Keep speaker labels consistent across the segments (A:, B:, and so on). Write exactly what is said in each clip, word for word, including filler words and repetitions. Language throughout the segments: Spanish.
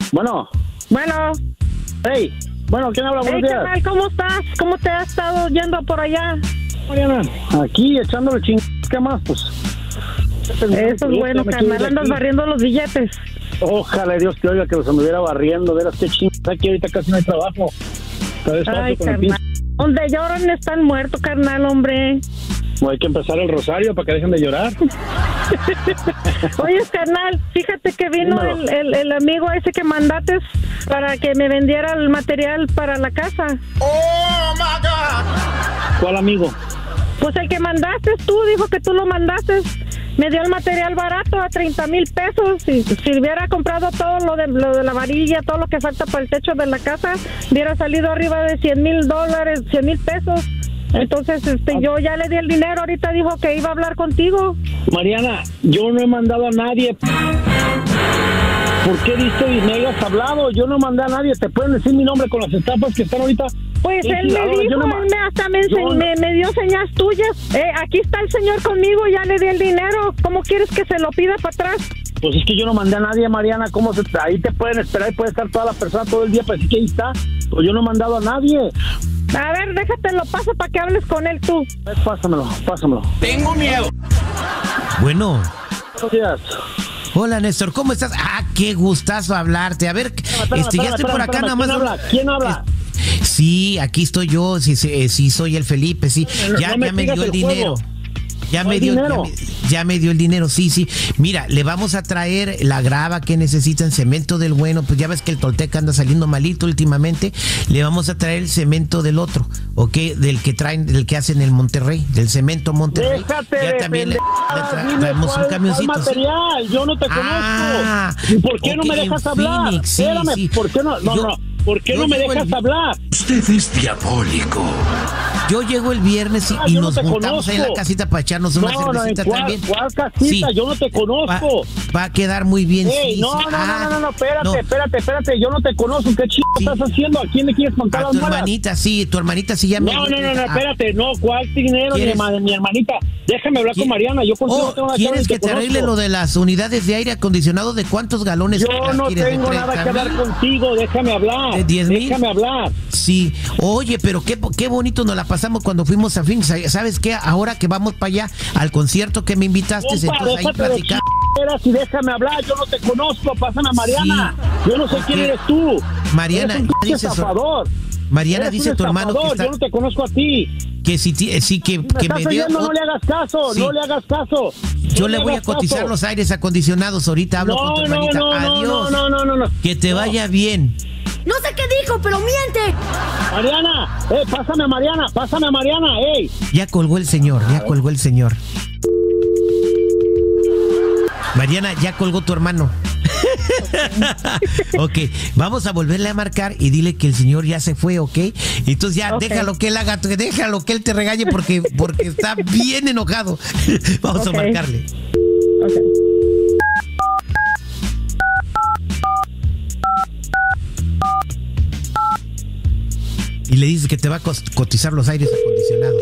A: Bueno.
B: Bueno.
A: Hey. Bueno, ¿quién habla? Buenos
B: hey,
A: días.
B: Carnal, ¿cómo estás? ¿Cómo te has estado yendo por allá?
A: Mariana, aquí echándole ching... ¿Qué más? Pues...
B: Eso es bueno, carnal. Andas barriendo los billetes.
A: Ojalá Dios te oiga que los anduviera barriendo. Verás qué chingada, aquí ahorita casi no hay trabajo.
B: Ay, carnal. Donde lloran están muertos, carnal, hombre.
A: No hay que empezar el rosario para que dejen de llorar.
B: Oye, carnal, fíjate que vino el, el, el amigo ese que mandaste para que me vendiera el material para la casa.
C: ¡Oh, my God!
A: ¿Cuál amigo?
B: Pues el que mandaste tú, dijo que tú lo mandaste. Me dio el material barato a treinta mil pesos. Y si hubiera comprado todo lo de, lo de la varilla, todo lo que falta para el techo de la casa, hubiera salido arriba de cien mil dólares, cien mil pesos. Entonces, este, yo ya le di el dinero. Ahorita dijo que iba a hablar contigo.
A: Mariana, yo no he mandado a nadie. ¿Por qué diste y me hayas hablado? Yo no mandé a nadie. ¿Te pueden decir mi nombre con las estampas que están ahorita?
B: Pues él me dijo, no, él me, hasta me,
A: yo,
B: me, me dio señas tuyas. Eh, aquí está el señor conmigo, ya le di el dinero. ¿Cómo quieres que se lo pida para atrás?
A: Pues es que yo no mandé a nadie, Mariana. ¿Cómo se, ahí te pueden esperar y puede estar toda la persona todo el día para decir que ahí está? Pues yo no he mandado a nadie.
B: A ver, déjate, lo paso para que hables con él tú.
A: Ver, pásamelo, pásamelo.
C: Tengo miedo.
D: Bueno.
A: Buenos días.
D: Hola, Néstor, ¿cómo estás? Ah, qué gustazo hablarte. A ver,
A: espérame,
D: este,
A: espérame,
D: ya estoy
A: espérame,
D: por acá
A: espérame,
D: nada más.
A: ¿Quién habla? ¿Quién habla?
D: Sí, aquí estoy yo, sí, sí, sí soy el Felipe, sí. Ya,
A: no me
D: ya me dio el,
A: el
D: dinero.
A: Juego.
D: Ya
A: ¿No
D: me dio,
A: dinero?
D: ya, me, ya me dio el dinero, sí, sí. Mira, le vamos a traer la grava que necesitan, cemento del bueno, pues ya ves que el Tolteca anda saliendo malito últimamente. Le vamos a traer el cemento del otro, ¿ok? Del que traen, del que hacen en el Monterrey, del cemento Monterrey.
A: Déjate
D: ya
A: de
D: también le, le tra
A: dime
D: traemos
A: cuál,
D: un camioncito.
A: cuál material, yo no te
D: Ah,
A: conozco. ¿Y por qué
D: okay,
A: no me dejas
D: en
A: hablar?
D: Phoenix, sí,
A: Espérame,
D: sí.
A: ¿por qué no? No,
D: Yo-
A: no. ¿Por qué
D: yo
A: no me
D: llego
A: dejas
D: el-
A: hablar?
C: Usted es diabólico.
D: Yo llego el viernes y,
A: Ah,
D: y
A: yo no
D: nos
A: te
D: juntamos ahí en la
A: conozco.
D: casita para echarnos una
A: No, no, ¿en
D: cervecita
A: cuál,
D: también.
A: ¿cuál casita? Yo no te conozco.
D: Va, va a quedar muy bien.
A: Ey,
D: sí,
A: no,
D: sí.
A: no,
D: Ah,
A: no, no, no, espérate,
D: no.
A: espérate, espérate, yo no te conozco. ¿Qué chido
D: Sí.
A: estás haciendo? ¿A quién le quieres contar
D: A
A: las
D: tu
A: malas?
D: hermanita, sí, tu hermanita sí ya me...
A: No, no, no, no,
D: Ah,
A: espérate, no, ¿cuál dinero? Mi,
D: ¿Quieres-
A: herma- mi hermanita, déjame hablar
D: ¿qui-
A: con Mariana, yo contigo
D: Oh,
A: no tengo nada
D: ¿quieres
A: que
D: que te arregle lo de las unidades de aire acondicionado? ¿De cuántos galones
A: Yo no
D: quieres? ¿De
A: tengo
D: treinta
A: nada que hablar
D: mil?
A: contigo, déjame hablar.
D: ¿De diez mil?
A: Déjame hablar.
D: Sí, oye, pero qué, qué bonito nos la pasamos cuando fuimos a Phoenix. ¿Sabes qué? Ahora que vamos para allá al concierto que me invitaste,
A: Compa,
D: entonces ahí
A: déjate de
D: platicamos.
A: chingaderas y déjame hablar, yo no te conozco, pásame a Mariana.
D: Sí.
A: Yo no sé
D: Ok.
A: quién eres tú.
D: Mariana,
A: eres un
D: ya
A: pinche
D: dice su-
A: estafador.
D: Mariana
A: Eres
D: dice
A: un
D: tu hermano que
A: estafador,
D: está,
A: yo no te conozco a ti.
D: que sí, ti- sí que,
A: Me
D: que
A: estás
D: me dio.
A: oyendo, no le hagas caso,
D: Sí.
A: no le hagas caso.
D: Yo
A: No
D: le voy a
A: hagas
D: cotizar
A: caso.
D: los aires acondicionados. Ahorita hablo con tu
A: No, no,
D: hermanita.
A: no, no,
D: Adiós.
A: no, no, no, no.
D: Que te
A: No.
D: vaya bien.
E: No sé qué dijo, pero miente.
A: Mariana, eh, pásame a Mariana, pásame a Mariana, ey.
D: Ya colgó el señor, ya colgó el señor. Mariana, ya colgó tu hermano. Ok, vamos a volverle a marcar y dile que el señor ya se fue, ¿ok? Entonces ya
B: Okay.
D: déjalo que él haga, déjalo que él te regañe porque, porque está bien enojado. Vamos
B: Ok.
D: a marcarle.
B: Okay.
D: Y le dices que te va a cos- cotizar los aires acondicionados.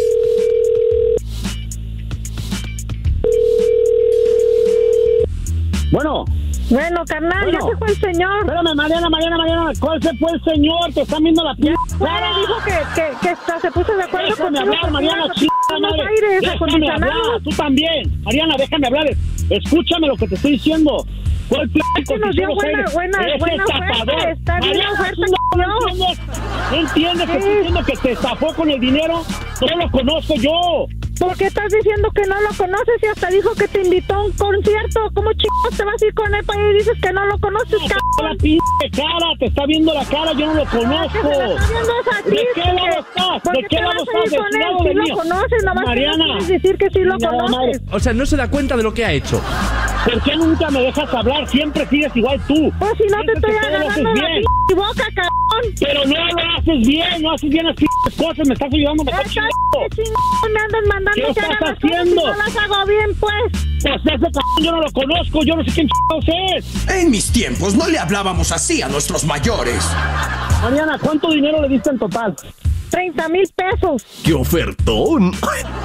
A: Bueno,
B: Bueno, carnal,
A: Bueno.
B: ya se fue el señor.
A: espérame, Mariana, Mariana, Mariana, ¿cuál se fue el señor? Te están viendo la piel.
B: Bueno, dijo que, que, que hasta se puso de acuerdo
A: Déjame
B: contigo.
A: hablar, Mariana,
B: porque
A: chingada
B: los
A: madre.
B: aires
A: Déjame
B: acondicionados.
A: hablar, tú también. Mariana, déjame hablar. Escúchame lo que te estoy diciendo. ¿Cuál plan
B: que nos dio
A: cotizó los
B: buena-
A: aires?
B: buena-
A: Ese
B: buena oferta,
A: estafador.
B: está bien la
A: Mariana,
B: oferta
A: ¿tú
B: que
A: no,
B: dio.
A: no entiendes? ¿No entiendes que estoy diciendo que te estafó con el dinero? No lo conozco yo.
B: ¿Por qué estás diciendo que no lo conoces y hasta dijo que te invitó a un concierto? ¿Cómo chicos te vas a ir con él para allá y dices que no lo conoces,
A: Te está la
B: cabrón?
A: pinche cara, te está viendo la cara, yo no lo
B: ¿Qué
A: conozco.
B: se lo está viendo es a ti?
A: ¿De qué lado
B: porque-
A: estás?
B: ¿por
A: ¿De
B: qué
A: qué
B: te
A: lado
B: vas a
A: estás?
B: ir
A: ¿De
B: con
A: qué
B: él?
A: lado
B: Si
A: del
B: lo
A: mío?
B: conoces, nomás que
A: Mariana.
B: no quieres decir que sí lo
A: Chingada
B: conoces.
A: madre.
F: O sea, no se da cuenta de lo que ha hecho.
A: ¿Por qué nunca me dejas hablar? Siempre sigues igual tú.
B: Pues si no te
A: Piensas
B: estoy
A: que todo lo haces
B: agarrando la
A: bien.
B: p*** boca, cabrón.
A: Pero no lo haces bien, no haces bien las p*** cosas, me estás ayudando, me estás
B: Esa
A: chingando.
B: p- chingón me andan mandando
A: ¿Qué
B: que
A: estás
B: haga las cosas y
A: haciendo?
B: no las hago bien, pues.
A: Pues ese cabrón yo no lo conozco, yo no sé quién chingados es.
C: En mis tiempos no le hablábamos así a nuestros mayores.
A: Mariana, ¿cuánto dinero le diste en total?
B: treinta mil pesos.
F: ¡Qué ofertón!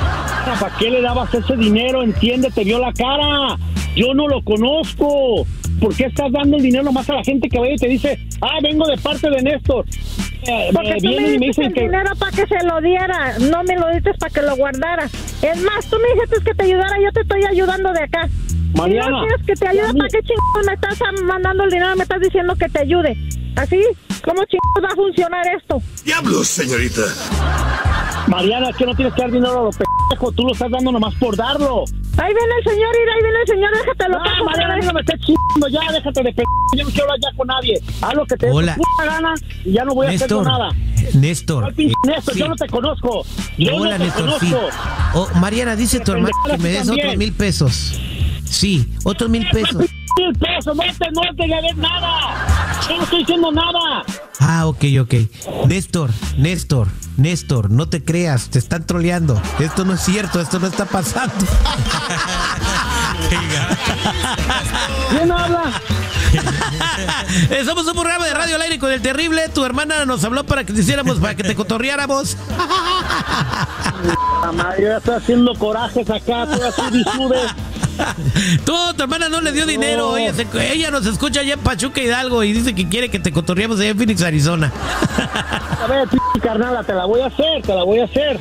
A: ¿Para qué le dabas ese dinero? Entiende, te vio la cara. Yo no lo conozco. ¿por qué estás dando el dinero nomás a la gente que vaya y te dice, ah, vengo de parte de Néstor? Eh,
B: Porque
A: eh,
B: tú
A: vienen
B: me
A: y me
B: diste
A: dicen
B: el
A: que...
B: dinero para que se lo diera, no me lo diste para que lo guardara. Es más, tú me dijiste que te ayudara, yo te estoy ayudando de acá.
A: Mariana,
B: Si no quieres que te ayude, ¿para qué chingados me estás mandando el dinero? Me estás diciendo que te ayude. ¿Así? ¿Cómo chingados va a funcionar esto?
C: ¡Diablos, señorita!
A: Mariana, es que no tienes que dar dinero a los pendejos, tú lo estás dando nomás por darlo.
B: Ahí viene el señor, y ahí viene el señor, déjatelo.
A: No, Mariana, a mí no me estés chingando ya, déjate de pendejo, yo no quiero hablar ya con nadie. Haz lo que te dé tu puta gana y ya no voy a hacer
D: Néstor,
A: nada.
D: Néstor.
A: ¿Cuál pinche
D: eh,
A: Néstor?
D: sí.
A: Yo no te conozco. Yo
D: Hola,
A: no te
D: Néstor, sí.
A: conozco.
D: Oh, Mariana, dice tu hermano que me des
A: también.
D: otros mil pesos. Sí, otros mil pesos.
A: Mil pesos, no te, no te ganes nada. Yo no estoy diciendo nada.
D: Ah, ok, ok. Néstor, Néstor, Néstor, no te creas, te están troleando. Esto no es cierto, esto no está pasando.
A: ¿Quién habla?
D: Eh, Somos un programa de radio al aire con el terrible. Tu hermana nos habló para que te hiciéramos, para que te cotorreáramos.
A: La madre, yo ya estoy haciendo corajes acá, estoy así disude.
D: Tú, tu hermana no le dio dinero. Ella, se- ella nos escucha allá en Pachuca Hidalgo y dice que quiere que te cotorreamos allá en Phoenix, Arizona.
A: A ver, p*** carnala, te la voy a hacer, te la voy a hacer.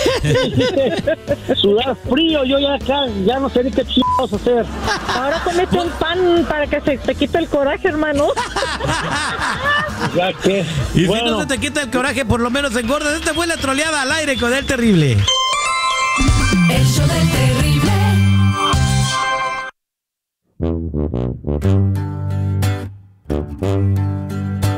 A: Sudar frío, yo ya acá, ya no sé ni qué chingados hacer.
B: Ahora comete un pan para que se te quite el coraje, hermano.
A: Ya que,
D: Y
A: bueno,
D: si no se te quita el coraje, por lo menos engordas. Esta fue la troleada al aire con el terrible.
E: El show del terrible.